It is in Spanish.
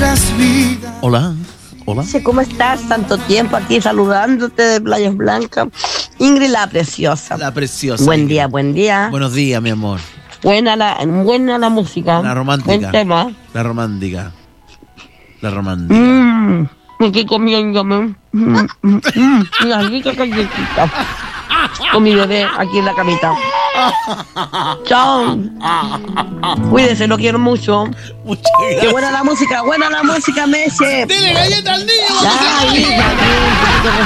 Hola, hola. ¿Cómo estás? Tanto tiempo aquí saludándote de Playas Blancas. Ingrid la preciosa. La preciosa. Buen Ingrid. día, buen día. Buenos días, mi amor. Buena la música. La romántica. Buen tema. La romántica. La romántica. Estoy comiéndome. Una rica galletita. Con mi bebé aquí en la camita. Chao. Cuídese, lo quiero mucho. Muchas gracias. Qué buena la música, Meche. ¡Dile galleta al niño! Ay, hija,